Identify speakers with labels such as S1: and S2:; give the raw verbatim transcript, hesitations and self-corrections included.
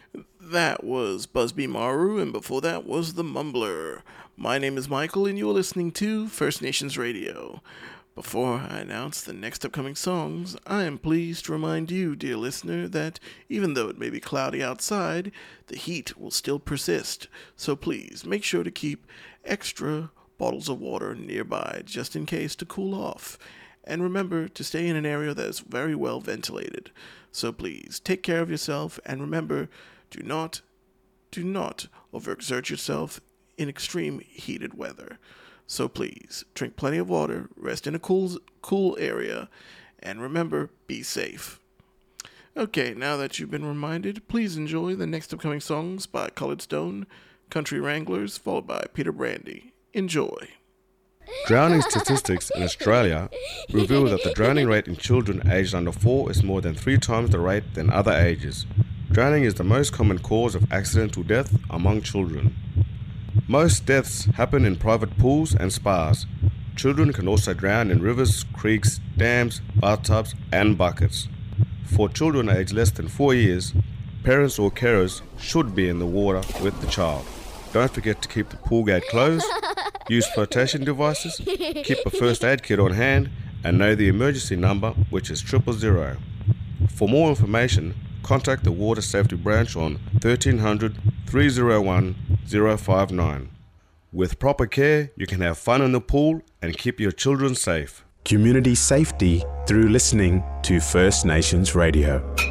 S1: That was Busby Maru, and before that was The Mumbler. My name is Michael, and you're listening to First Nations Radio. Before I announce the next upcoming songs, I am pleased to remind you, dear listener, that even though it may be cloudy outside, the heat will still persist. So please make sure to keep extra bottles of water nearby just in case to cool off. And remember to stay in an area that is very well ventilated. So please take care of yourself, and remember, do not, do not overexert yourself in extreme heated weather. So please, drink plenty of water, rest in a cool, cool area, and remember, be safe. Okay, now that you've been reminded, please enjoy the next upcoming songs by Coloured Stone, Country Wranglers, followed by Peter Brandy. Enjoy.
S2: Drowning statistics in Australia reveal that the drowning rate in children aged under four is more than three times the rate than other ages. Drowning is the most common cause of accidental death among children. Most deaths happen in private pools and spas. Children can also drown in rivers, creeks, dams, bathtubs, and buckets. For children aged less than four years, parents or carers should be in the water with the child. Don't forget to keep the pool gate closed, use flotation devices, keep a first aid kit on hand, and know the emergency number, which is triple zero. For more information, contact the Water Safety Branch on thirteen hundred, three oh one, oh five nine. With proper care, you can have fun in the pool and keep your children safe.
S3: Community safety through listening to First Nations Radio.